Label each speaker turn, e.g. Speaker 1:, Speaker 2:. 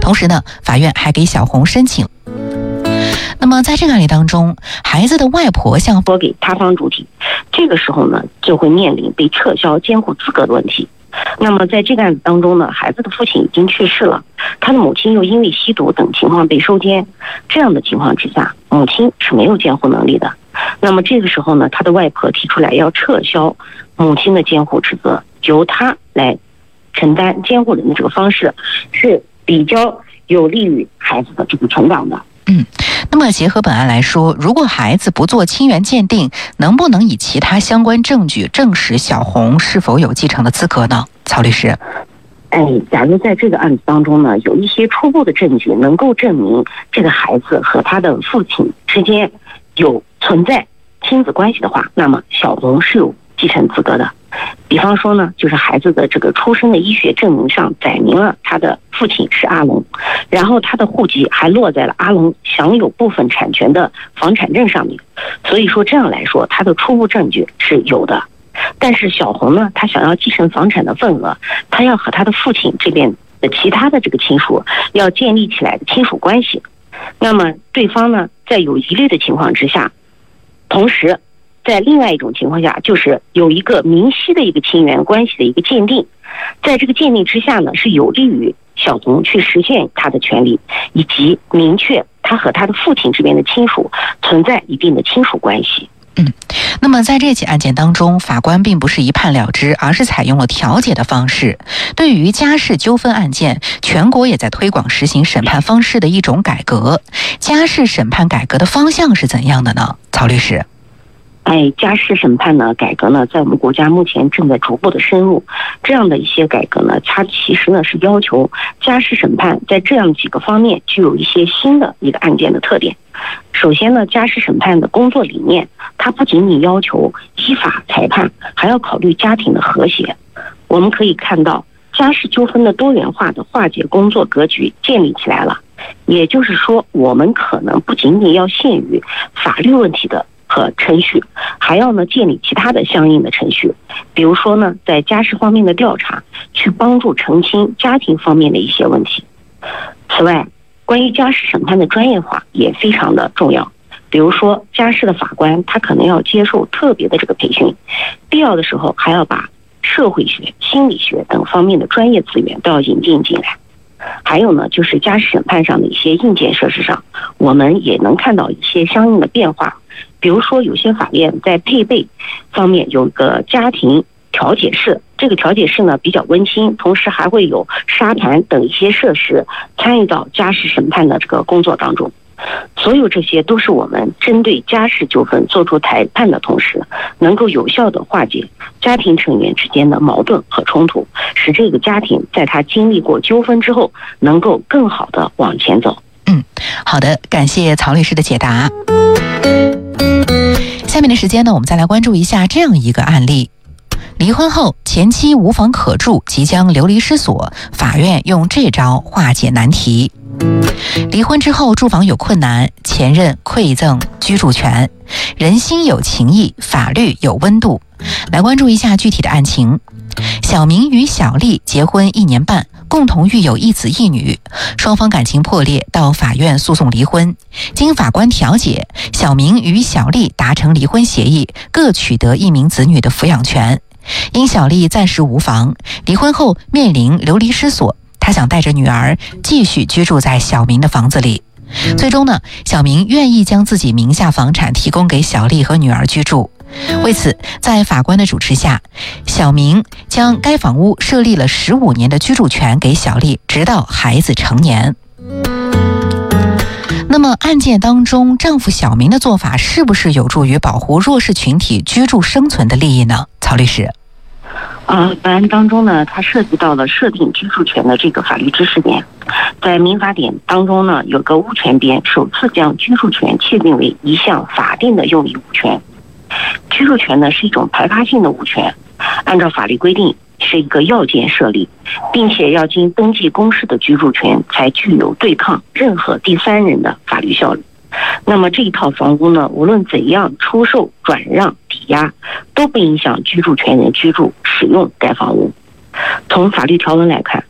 Speaker 1: 同时呢，法院还给小红申请。那么在这个案例当中，孩子的外婆向
Speaker 2: 拨给他方主体，这个时候呢，就会面临被撤销监护资格的问题。那么在这个案子当中呢，孩子的父亲已经去世了，他的母亲又因为吸毒等情况被收监，这样的情况之下，母亲是没有监护能力的。那么这个时候呢，他的外婆提出来要撤销母亲的监护职责，由他来承担监护人的这个方式，是比较有利于孩子的这个成长的。
Speaker 1: 那么结合本案来说，如果孩子不做亲缘鉴定，能不能以其他相关证据证实小红是否有继承的资格呢？曹律师。
Speaker 2: 假如在这个案子当中呢，有一些初步的证据能够证明这个孩子和他的父亲之间有存在亲子关系的话，那么小红是有继承资格的。比方说呢，就是孩子的这个出生的医学证明上载明了他的父亲是阿龙，然后他的户籍还落在了阿龙享有部分产权的房产证上面，所以说这样来说，他的初步证据是有的。但是小红呢，他想要继承房产的份额，他要和他的父亲这边的其他的这个亲属要建立起来的亲属关系。那么对方呢，在有疑虑的情况之下，同时在另外一种情况下，就是有一个明晰的一个亲缘关系的一个鉴定，在这个鉴定之下呢，是有利于小红去实现他的权利，以及明确他和他的父亲这边的亲属存在一定的亲属关系。
Speaker 1: 那么在这起案件当中，法官并不是一判了之，而是采用了调解的方式。对于家事纠纷案件，全国也在推广实行审判方式的一种改革。家事审判改革的方向是怎样的呢？曹律师。
Speaker 2: 家事审判呢改革呢，在我们国家目前正在逐步的深入。这样的一些改革呢，它其实呢是要求家事审判在这样几个方面具有一些新的一个案件的特点。首先呢，家事审判的工作理念，它不仅仅要求依法裁判，还要考虑家庭的和谐。我们可以看到，家事纠纷的多元化的化解工作格局建立起来了。也就是说，我们可能不仅仅要限于法律问题的和程序，还要呢建立其他的相应的程序，比如说呢，在家事方面的调查，去帮助澄清家庭方面的一些问题。此外，关于家事审判的专业化也非常的重要，比如说家事的法官他可能要接受特别的这个培训，必要的时候还要把社会学、心理学等方面的专业资源都要引进进来。还有呢，就是家事审判上的一些硬件设施上，我们也能看到一些相应的变化。比如说，有些法院在配备方面有一个家庭调解室，这个调解室呢比较温馨，同时还会有沙盘等一些设施参与到家事审判的这个工作当中。所有这些都是我们针对家事纠纷做出裁判的同时，能够有效的化解家庭成员之间的矛盾和冲突，使这个家庭在他经历过纠纷之后，能够更好的往前走。
Speaker 1: 好的，感谢曹律师的解答。下面的时间呢，我们再来关注一下这样一个案例。离婚后前妻无房可住，即将流离失所，法院用这招化解难题。离婚之后住房有困难，前任馈赠居住权，人心有情义，法律有温度。来关注一下具体的案情。小明与小丽结婚1年半，共同育有1子1女，双方感情破裂，到法院诉讼离婚。经法官调解，小明与小丽达成离婚协议，各取得1名子女的抚养权。因小丽暂时无房，离婚后面临流离失所，她想带着女儿继续居住在小明的房子里。最终呢，小明愿意将自己名下房产提供给小丽和女儿居住。为此，在法官的主持下，小明将该房屋设立了15年的居住权给小丽，直到孩子成年。那么案件当中，丈夫小明的做法是不是有助于保护弱势群体居住生存的利益呢？曹律师。
Speaker 2: 本案当中呢，它涉及到了设定居住权的这个法律知识点。在民法典当中呢，有个物权编首次将居住权确定为一项法定的用益物权。居住权呢是一种排他性的物权，按照法律规定是一个要件设立，并且要经登记公示的居住权才具有对抗任何第三人的法律效力。那么这一套房屋呢，无论怎样出售、转让、抵押，都不影响居住权人居住使用该房屋。从法律条文来看，